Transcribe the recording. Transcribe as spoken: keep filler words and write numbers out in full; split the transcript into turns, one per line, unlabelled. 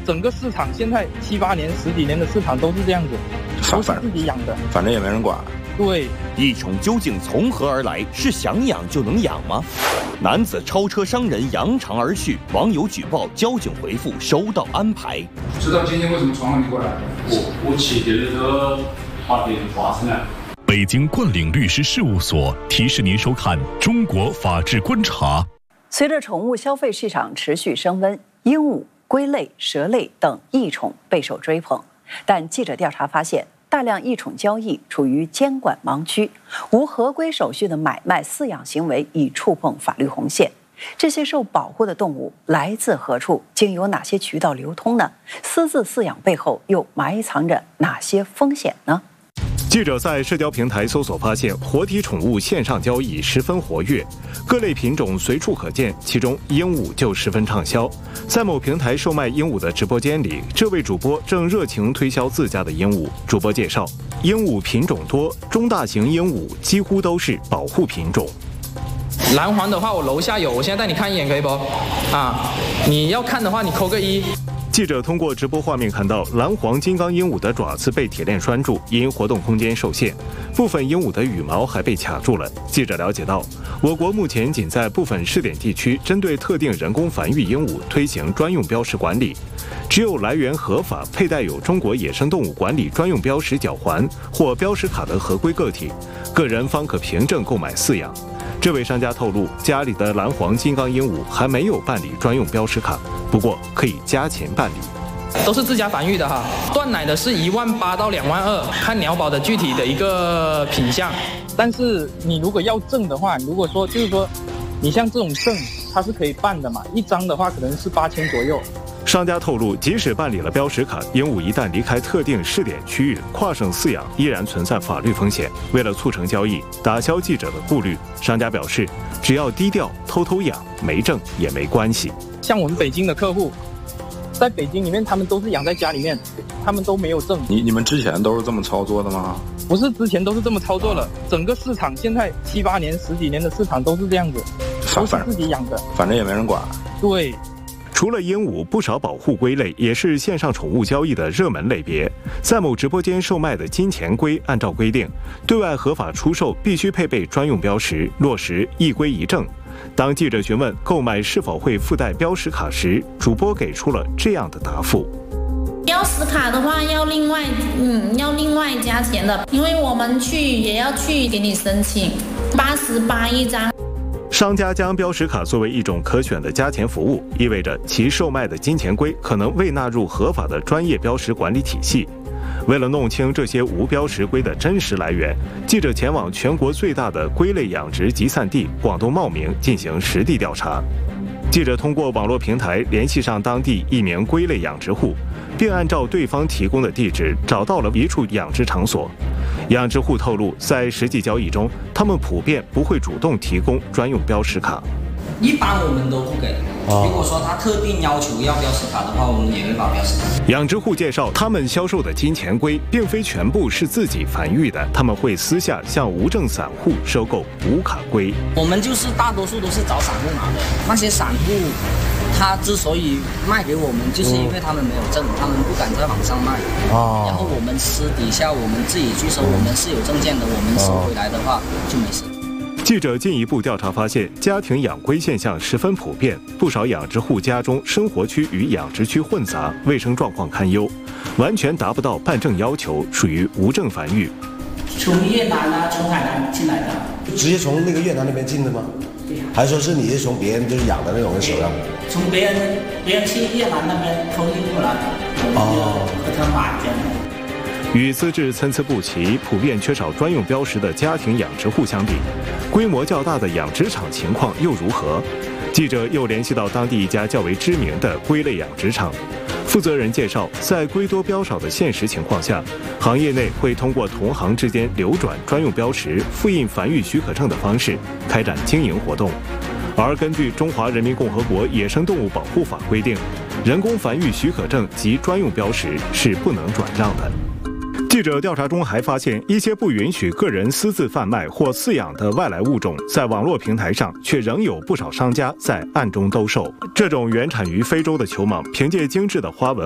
整个市场现在七八年、十几年的市场都是这样子，都是自己养的，
反正也没人管。
对，
益宠究竟从何而来？是想养就能养吗？男子超车伤人扬长而去，网友举报，交警回复收到安排。
知道今天为什么闯了你过来？我我骑的那个把别人划成了。
北京冠领律师事务所提示您收看《中国法治观察》。
随着宠物消费市场持续升温，鹦鹉、龟类、蛇类等益宠备受追捧，但记者调查发现，大量益宠交易处于监管盲区，无合规手续的买卖饲养行为已触碰法律红线。这些受保护的动物来自何处？经由哪些渠道流通呢？私自饲养背后又埋藏着哪些风险呢？
记者在社交平台搜索发现，活体宠物线上交易十分活跃，各类品种随处可见，其中鹦鹉就十分畅销。在某平台售卖鹦鹉的直播间里，这位主播正热情推销自家的鹦鹉。主播介绍，鹦鹉品种多，中大型鹦鹉几乎都是保护品种。
蓝黄的话，我楼下有，我现在带你看一眼，可以不？啊，你要看的话，你扣个一。
记者通过直播画面看到，蓝黄金刚鹦鹉的爪子被铁链拴住，因活动空间受限，部分鹦鹉的羽毛还被卡住了。记者了解到，我国目前仅在部分试点地区针对特定人工繁育鹦鹉推行专用标识管理，只有来源合法、佩戴有中国野生动物管理专用标识脚环或标识卡的合规个体，个人方可凭证购买饲养。这位商家透露，家里的蓝黄金刚鹦鹉还没有办理专用标识卡，不过可以加钱办理。
都是自家繁育的哈，断奶的是一万八到两万二，看鸟保的具体的一个品项。
但是你如果要证的话，如果说就是说，你像这种证它是可以办的嘛，一张的话可能是八千左右。
商家透露，即使办理了标识卡，鹦鹉一旦离开特定试点区域，跨省饲养依然存在法律风险。为了促成交易，打消记者的顾虑，商家表示，只要低调偷偷养，没证也没关系。
像我们北京的客户，在北京里面，他们都是养在家里面，他们都没有证。
你你们之前都是这么操作的吗？
不是，之前都是这么操作了。整个市场现在七八年、十几年的市场都是这样子，都是自己养的，
反正也没人管。
对。
除了鹦鹉，不少保护龟类也是线上宠物交易的热门类别。在某直播间售卖的金钱龟，按照规定，对外合法出售必须配备专用标识，落实一龟一证。当记者询问购买是否会附带标识卡时，主播给出了这样的答复：
标识卡的话要另外，嗯，要另外加钱的，因为我们去也要去给你申请，八十八一张。
商家将标识卡作为一种可选的加钱服务，意味着其售卖的金钱龟可能未纳入合法的专业标识管理体系。为了弄清这些无标识龟的真实来源，记者前往全国最大的龟类养殖集散地广东茂名进行实地调查。记者通过网络平台联系上当地一名龟类养殖户，并按照对方提供的地址找到了一处养殖场所。养殖户透露，在实际交易中，他们普遍不会主动提供专用标识卡。
一般我们都不给。如果说他特定要求要标识卡的话，我们也会发标识卡。
养殖户介绍，他们销售的金钱龟并非全部是自己繁育的，他们会私下向无证散户收购无卡龟。
我们就是大多数都是找散户拿的，那些散户他之所以卖给我们，就是因为他们没有证，他们不敢在网上卖。然后我们私底下我们自己去收，我们是有证件的，我们收回来的话就没事。
记者进一步调查发现，家庭养龟现象十分普遍，不少养殖户家中生活区与养殖区混杂，卫生状况堪忧，完全达不到办证要求，属于无证繁育。
从越南啊，从海南进来的，
直接从那个越南那边进的吗？
对呀。
还是说是你是从别人就是养的那种人手上？
从别人别人去越南那边偷运过来，我们就和他买这样的。
与资质参差不齐、普遍缺少专用标识的家庭养殖户相比，规模较大的养殖场情况又如何？记者又联系到当地一家较为知名的龟类养殖场，负责人介绍，在龟多标少的现实情况下，行业内会通过同行之间流转专用标识、复印繁育许可证的方式开展经营活动。而根据《中华人民共和国野生动物保护法》规定，人工繁育许可证及专用标识是不能转让的。记者调查中还发现，一些不允许个人私自贩卖或饲养的外来物种，在网络平台上却仍有不少商家在暗中兜售。这种原产于非洲的球蟒，凭借精致的花纹